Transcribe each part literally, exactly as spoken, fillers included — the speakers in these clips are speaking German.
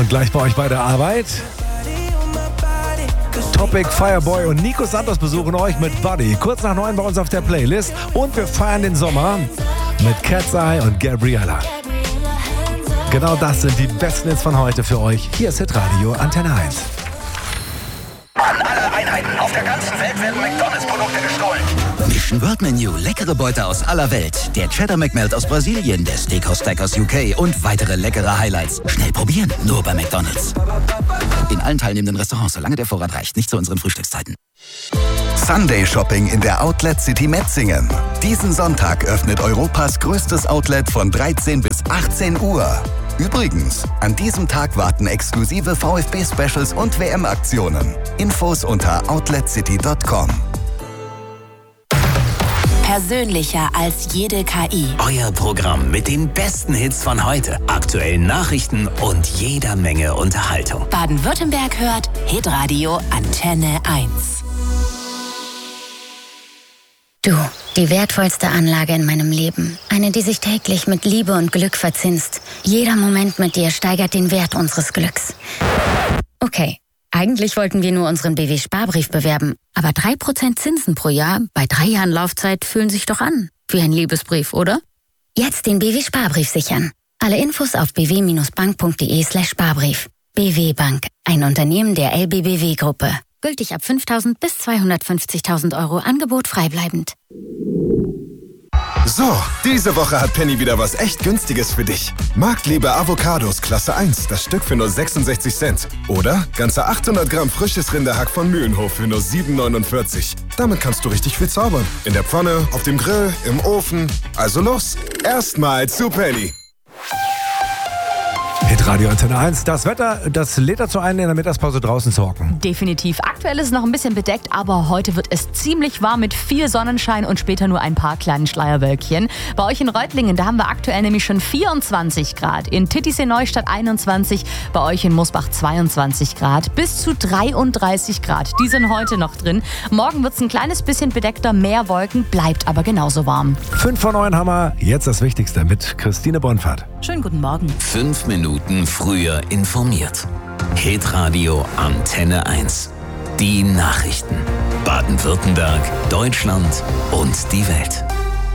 Und gleich bei euch bei der Arbeit. Topic, Fireboy und Nico Santos besuchen euch mit Buddy. Kurz nach neun bei uns auf der Playlist. Und wir feiern den Sommer mit Cat's Eye und Gabriella. Genau das sind die besten Hits von heute für euch. Hier ist Hitradio Antenne eins. An alle Einheiten auf der ganzen Welt werden McDonalds-Produkte gestohlen. Mission World Menu, leckere Beute aus aller Welt. Der Cheddar McMelt aus Brasilien, der Steakhouse Stack aus U K und weitere leckere Highlights. Schnell probieren, nur bei McDonalds. In allen teilnehmenden Restaurants, solange der Vorrat reicht, nicht zu unseren Frühstückszeiten. Sunday Shopping in der Outlet City Metzingen. Diesen Sonntag öffnet Europas größtes Outlet von dreizehn bis achtzehn Uhr. Übrigens, an diesem Tag warten exklusive VfB-Specials und W M-Aktionen. Infos unter outlet city punkt com. Persönlicher als jede K I. Euer Programm mit den besten Hits von heute, aktuellen Nachrichten und jeder Menge Unterhaltung. Baden-Württemberg hört Hitradio Antenne eins. Du, die wertvollste Anlage in meinem Leben. Eine, die sich täglich mit Liebe und Glück verzinst. Jeder Moment mit dir steigert den Wert unseres Glücks. Okay, eigentlich wollten wir nur unseren B W-Sparbrief bewerben. Aber drei Prozent Zinsen pro Jahr bei drei Jahren Laufzeit fühlen sich doch an. Wie ein Liebesbrief, oder? Jetzt den B W-Sparbrief sichern. Alle Infos auf b w bindestrich bank punkt d e slash Sparbrief. B W Bank, ein Unternehmen der L B B W-Gruppe. Gültig ab fünftausend bis zweihundertfünfzigtausend Euro. Angebot freibleibend. So, diese Woche hat Penny wieder was echt Günstiges für dich. Marktliebe Avocados Klasse eins, das Stück für nur sechsundsechzig Cent. Oder ganze achthundert Gramm frisches Rinderhack von Mühlenhof für nur sieben neunundvierzig. Damit kannst du richtig viel zaubern. In der Pfanne, auf dem Grill, im Ofen. Also los, erstmal zu Penny. Hitradio Antenne eins. Das Wetter, das lädt dazu ein, in der Mittagspause draußen zu hocken. Definitiv. Aktuell ist es noch ein bisschen bedeckt, aber heute wird es ziemlich warm mit viel Sonnenschein und später nur ein paar kleinen Schleierwölkchen. Bei euch in Reutlingen, da haben wir aktuell nämlich schon vierundzwanzig Grad. In Titisee-Neustadt einundzwanzig, bei euch in Mosbach zweiundzwanzig Grad. Bis zu dreiunddreißig Grad. Die sind heute noch drin. Morgen wird es ein kleines bisschen bedeckter, mehr Wolken, bleibt aber genauso warm. Fünf vor neun haben wir jetzt das Wichtigste mit Christine Bonfahrt. Schönen guten Morgen. Fünf Minuten früher informiert. Hitradio Antenne eins. Die Nachrichten. Baden-Württemberg, Deutschland und die Welt.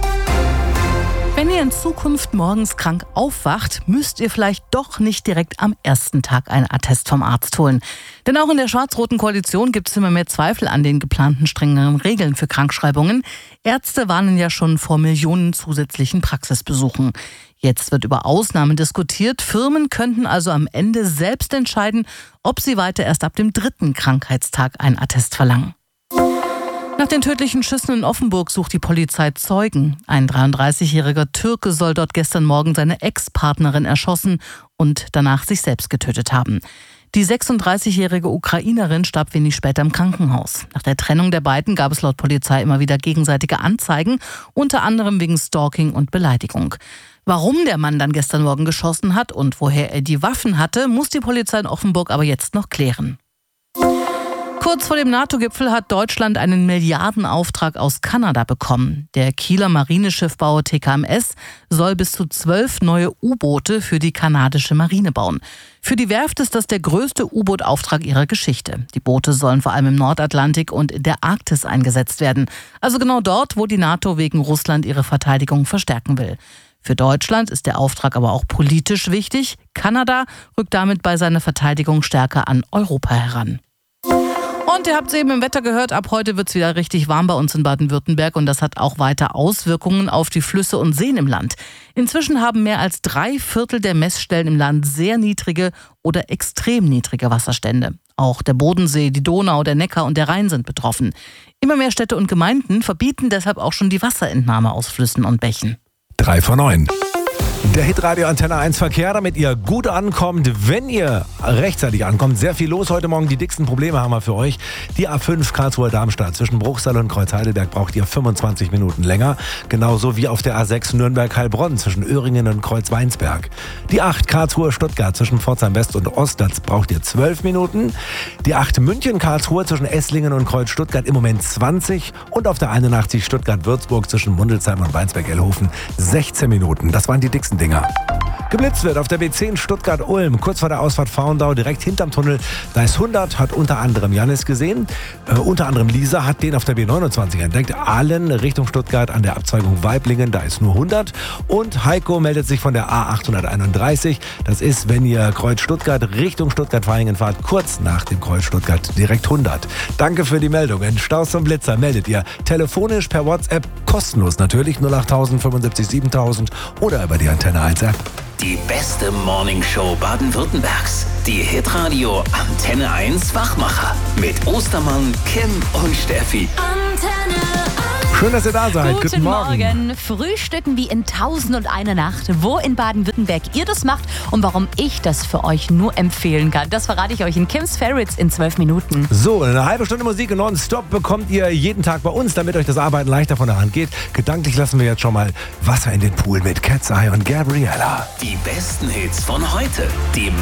Wenn ihr in Zukunft morgens krank aufwacht, müsst ihr vielleicht doch nicht direkt am ersten Tag einen Attest vom Arzt holen. Denn auch in der schwarz-roten Koalition gibt es immer mehr Zweifel an den geplanten strengeren Regeln für Krankschreibungen. Ärzte warnen ja schon vor Millionen zusätzlichen Praxisbesuchen. Jetzt wird über Ausnahmen diskutiert. Firmen könnten also am Ende selbst entscheiden, ob sie weiter erst ab dem dritten Krankheitstag einen Attest verlangen. Nach den tödlichen Schüssen in Offenburg sucht die Polizei Zeugen. Ein dreiunddreißigjähriger Türke soll dort gestern Morgen seine Ex-Partnerin erschossen und danach sich selbst getötet haben. Die sechsunddreißigjährige Ukrainerin starb wenig später im Krankenhaus. Nach der Trennung der beiden gab es laut Polizei immer wieder gegenseitige Anzeigen, unter anderem wegen Stalking und Beleidigung. Warum der Mann dann gestern Morgen geschossen hat und woher er die Waffen hatte, muss die Polizei in Offenburg aber jetzt noch klären. Kurz vor dem NATO-Gipfel hat Deutschland einen Milliardenauftrag aus Kanada bekommen. Der Kieler Marineschiffbauer T K M S soll bis zu zwölf neue U-Boote für die kanadische Marine bauen. Für die Werft ist das der größte U-Boot-Auftrag ihrer Geschichte. Die Boote sollen vor allem im Nordatlantik und in der Arktis eingesetzt werden. Also genau dort, wo die NATO wegen Russland ihre Verteidigung verstärken will. Für Deutschland ist der Auftrag aber auch politisch wichtig. Kanada rückt damit bei seiner Verteidigung stärker an Europa heran. Und ihr habt es eben im Wetter gehört, ab heute wird es wieder richtig warm bei uns in Baden-Württemberg und das hat auch weiter Auswirkungen auf die Flüsse und Seen im Land. Inzwischen haben mehr als drei Viertel der Messstellen im Land sehr niedrige oder extrem niedrige Wasserstände. Auch der Bodensee, die Donau, der Neckar und der Rhein sind betroffen. Immer mehr Städte und Gemeinden verbieten deshalb auch schon die Wasserentnahme aus Flüssen und Bächen. Drei vor neun. Der Hitradio Antenne eins Verkehr, damit ihr gut ankommt, wenn ihr rechtzeitig ankommt. Sehr viel los heute Morgen. Die dicksten Probleme haben wir für euch. Die A fünf Karlsruhe-Darmstadt zwischen Bruchsal und Kreuz-Heidelberg braucht ihr fünfundzwanzig Minuten länger. Genauso wie auf der A sechs Nürnberg-Heilbronn zwischen Öhringen und Kreuzweinsberg. Die acht Karlsruhe-Stuttgart zwischen Pforzheim-West und Ostdatz braucht ihr zwölf Minuten. Die acht München-Karlsruhe zwischen Esslingen und Kreuz-Stuttgart im Moment zwanzig. Und auf der einundachtzig Stuttgart-Würzburg zwischen Mundelsheim und Weinsberg-Ellhofen sechzehn Minuten. Das waren die dicksten Dinger. Geblitzt wird auf der B zehn Stuttgart-Ulm, kurz vor der Ausfahrt Faundau, direkt hinterm Tunnel. Da ist hundert, hat unter anderem Jannis gesehen. Äh, unter anderem Lisa hat den auf der B neunundzwanzig entdeckt. Allen Richtung Stuttgart an der Abzweigung Weiblingen, da ist nur hundert. Und Heiko meldet sich von der A achthunderteinunddreißig. Das ist, wenn ihr Kreuz Stuttgart Richtung Stuttgart-Vaihingen fahrt, kurz nach dem Kreuz Stuttgart direkt hundert. Danke für die Meldungen. Staus zum Blitzer meldet ihr telefonisch per WhatsApp, kostenlos natürlich, null achttausend fünfundsiebzig siebentausend oder über die Antenne eins App. Die beste Morningshow Baden-Württembergs. Die Hitradio Antenne eins Wachmacher. Mit Ostermann, Kim und Steffi. Antenne eins. Schön, dass ihr da seid. Guten, Guten Morgen. Morgen. Frühstücken wie in Tausend und eine Nacht. Wo in Baden-Württemberg ihr das macht und warum ich das für euch nur empfehlen kann, das verrate ich euch in Kim's Favorites in zwölf Minuten. So, eine halbe Stunde Musik nonstop bekommt ihr jeden Tag bei uns, damit euch das Arbeiten leichter von der Hand geht. Gedanklich lassen wir jetzt schon mal Wasser in den Pool mit Cat's Eye und Gabriella. Die besten Hits von heute. Die